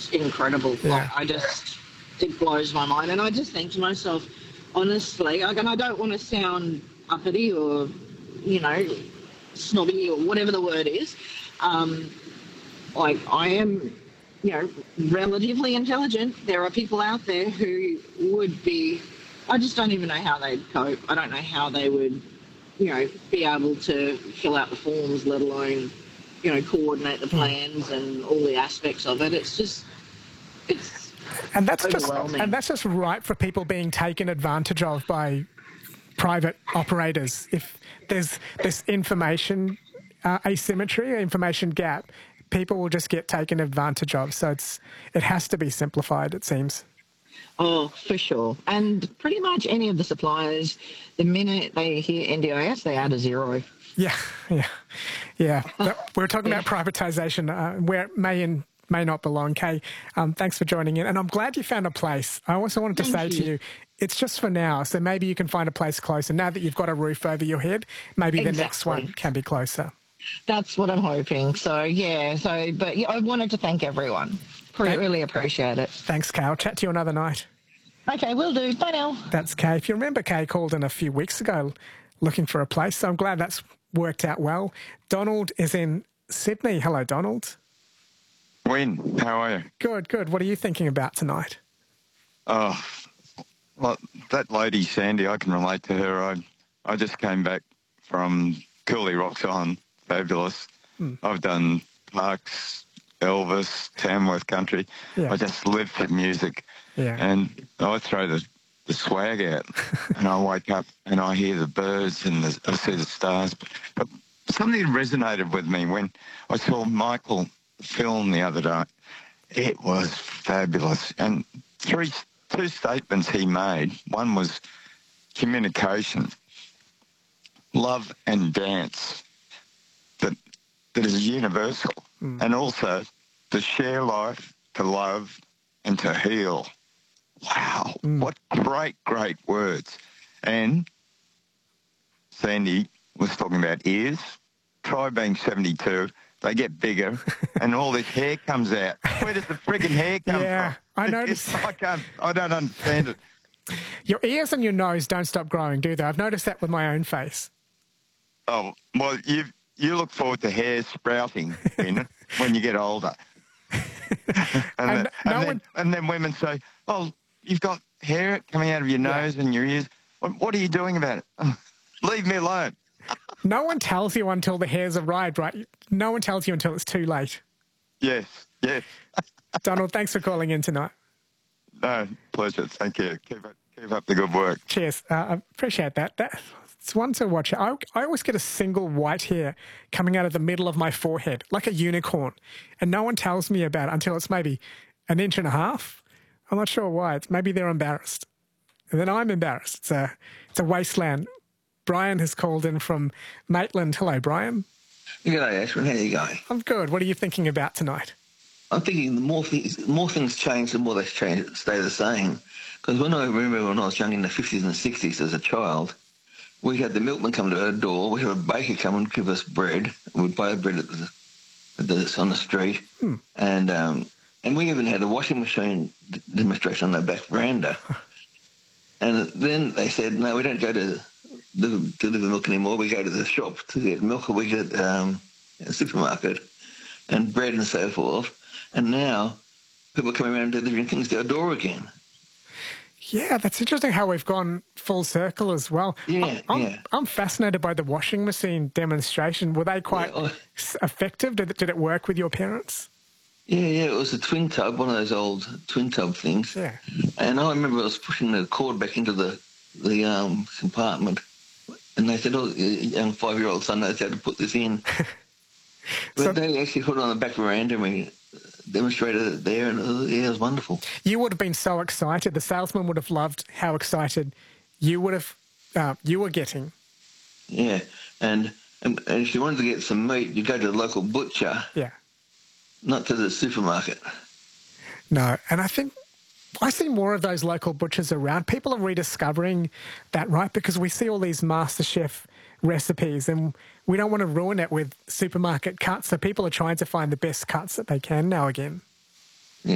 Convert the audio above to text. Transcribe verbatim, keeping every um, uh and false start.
it's incredible. Yeah. Like, I just, it blows my mind. And I just think to myself, honestly, like, and I don't want to sound uppity or, you know, snobby or whatever the word is. Um, like, I am, you know, relatively intelligent. There are people out there who would be, I just don't even know how they'd cope. I don't know how they would, you know, be able to fill out the forms, let alone, you know, coordinate the plans and all the aspects of it. It's just, it's and that's just overwhelming. and that's just right for people being taken advantage of by private operators. If there's this information uh, asymmetry, information gap, people will just get taken advantage of. So it's it has to be simplified, it seems. Oh, for sure. And pretty much any of the suppliers, the minute they hear N D I S, they add a zero. Yeah, yeah, yeah. But we're talking about privatisation, uh, where it may and may not belong. Kay, um, thanks for joining in. And I'm glad you found a place. I also wanted to Thank say you. to you, it's just for now. So maybe you can find a place closer. Now that you've got a roof over your head, maybe the next Exactly. one can be closer. That's what I'm hoping. So, yeah. So, but yeah, I wanted to thank everyone. Pre- Thank- really appreciate it. Thanks, Kay. I'll chat to you another night. Okay, will do. Bye now. That's Kay. If you remember, Kay called in a few weeks ago looking for a place. So I'm glad that's worked out well. Donald is in Sydney. Hello, Donald. Wayne, how are you? Good, good. What are you thinking about tonight? Oh, well, that lady, Sandy, I can relate to her. I I just came back from Cooley Rocks Island. Fabulous. Mm. I've done Parks, Elvis, Tamworth Country. Yeah. I just live for music. Yeah. And I throw the, the swag out and I wake up and I hear the birds and the, I see the stars. But something resonated with me when I saw Michael film the other day. It was fabulous. And three, two statements he made. One was communication, love and dance, that, that is universal. Mm. And also to share life, to love and to heal. Wow, Mm. what great, great words. And Sandy was talking about ears. Try being seventy-two. They get bigger and all this hair comes out. Where does the friggin' hair come Yeah, from? I noticed. It's- I can't, I don't understand it. Your ears and your nose don't stop growing, do they? I've noticed that with my own face. Oh, well, you you look forward to hair sprouting in when you get older. and, And then, no and, then, one- and then women say, oh, you've got hair coming out of your nose and your ears. What, what are you doing about it? Leave me alone. No one tells you until the hairs arrived, right? No one tells you until it's too late. Yes, yes. Donald, thanks for calling in tonight. No, pleasure. Thank you. Keep up, keep up the good work. Cheers. Uh, I appreciate that. that. It's one to watch. I, I always get a single white hair coming out of the middle of my forehead, like a unicorn. And no one tells me about it until it's maybe an inch and a half. I'm not sure why. It's maybe they're embarrassed. And then I'm embarrassed. It's a, it's a wasteland. Brian has called in from Maitland. Hello, Brian. G'day, Ashwin. How are you going? I'm good. What are you thinking about tonight? I'm thinking the more things, more things change, the more they change, stay the same. Because when I remember when I was young in the fifties and sixties as a child, we had the milkman come to our door. We had a baker come and give us bread. We'd buy the bread at the, at the, on the street. Hmm. And um, and we even had a washing machine d- demonstration on the back veranda. And then they said, no, we don't go to the, deliver milk anymore. We go to the shop to get milk, or we get um, a supermarket and bread and so forth. And now people are coming around delivering things to our door again. Yeah, that's interesting how we've gone full circle as well. Yeah, I'm, yeah. I'm fascinated by the washing machine demonstration. Were they quite Yeah, I- s- effective? Did it, did it work with your parents? Yeah, yeah, it was a twin tub, one of those old twin tub things. Yeah. And I remember I was pushing the cord back into the the um, compartment, and they said, "Oh, your young five-year-old son knows how to put this in." But So- they actually put it on the back veranda, and we demonstrated it there, and it was, yeah, it was wonderful. You would have been so excited. The salesman would have loved how excited you would have, uh, you were getting. Yeah, and, and and if you wanted to get some meat, you go to the local butcher, Yeah. not to the supermarket. No, and I think I see more of those local butchers around. People are rediscovering that, right? Because we see all these MasterChef recipes and we don't want to ruin it with supermarket cuts. So people are trying to find the best cuts that they can now again.